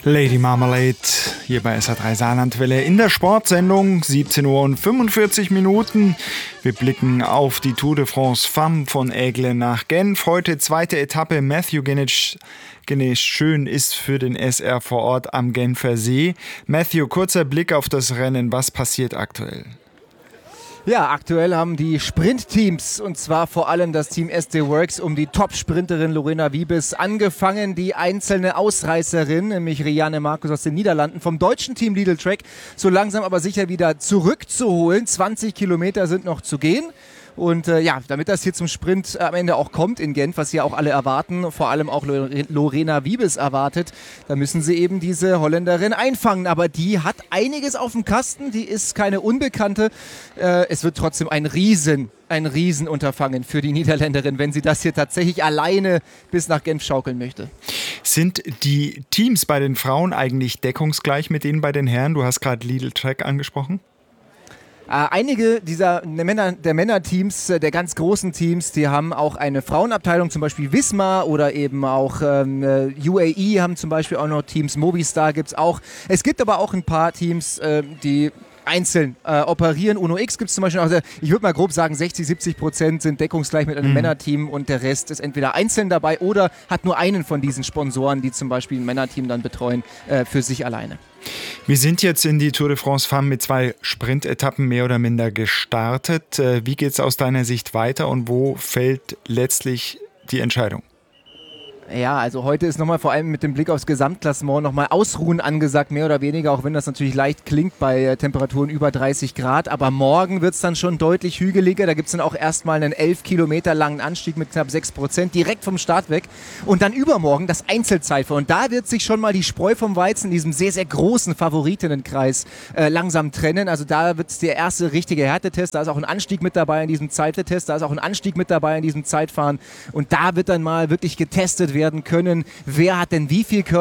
Lady Marmalade hier bei SA3 Saarlandwelle in der Sportsendung, 17 Uhr und 45 Minuten. Wir blicken auf die Tour de France Femme von Aigle nach Genf. Heute zweite Etappe. Matthew Ganesh Schön ist für den SR vor Ort am Genfer See. Matthew, kurzer Blick auf das Rennen. Was passiert aktuell? Ja, aktuell haben die Sprintteams, und zwar vor allem das Team SD Works, um die Top-Sprinterin Lorena Wiebes angefangen. Die einzelne Ausreißerin, nämlich Rianne Markus aus den Niederlanden, vom deutschen Team Lidl Trek, so langsam aber sicher wieder zurückzuholen. 20 Kilometer sind noch zu gehen. Und damit das hier zum Sprint am Ende auch kommt in Genf, was ja auch alle erwarten, vor allem auch Lorena Wiebes erwartet, da müssen sie eben diese Holländerin einfangen. Aber die hat einiges auf dem Kasten, die ist keine Unbekannte. Es wird trotzdem ein Riesenunterfangen für die Niederländerin, wenn sie das hier tatsächlich alleine bis nach Genf schaukeln möchte. Sind die Teams bei den Frauen eigentlich deckungsgleich mit denen bei den Herren? Du hast gerade Lidl Trek angesprochen. Einige der Männerteams, der ganz großen Teams, die haben auch eine Frauenabteilung, zum Beispiel Wismar oder eben auch UAE haben zum Beispiel auch noch Teams, Movistar gibt es auch. Es gibt aber auch ein paar Teams, die einzeln operieren. Uno X gibt es zum Beispiel auch, ich würde mal grob sagen, 60-70% sind deckungsgleich mit einem Männerteam und der Rest ist entweder einzeln dabei oder hat nur einen von diesen Sponsoren, die zum Beispiel ein Männerteam dann betreuen, für sich alleine. Wir sind jetzt in die Tour de France Femme mit 2 Sprintetappen mehr oder minder gestartet. Wie geht es aus deiner Sicht weiter und wo fällt letztlich die Entscheidung? Ja, also heute ist nochmal vor allem mit dem Blick aufs Gesamtklassement nochmal Ausruhen angesagt, mehr oder weniger, auch wenn das natürlich leicht klingt bei Temperaturen über 30 Grad. Aber morgen wird es dann schon deutlich hügeliger. Da gibt es dann auch erstmal einen 11 Kilometer langen Anstieg mit knapp 6%, direkt vom Start weg. Und dann übermorgen das Einzelzeitfahren. Und da wird sich schon mal die Spreu vom Weizen in diesem sehr, sehr großen Favoritenkreis langsam trennen. Also da wird es der erste richtige Härtetest. Da ist auch ein Anstieg mit dabei in diesem Zeittest. Da ist auch ein Anstieg mit dabei in diesem Zeitfahren. Und da wird dann mal wirklich getestet werden können, wer hat denn wie viel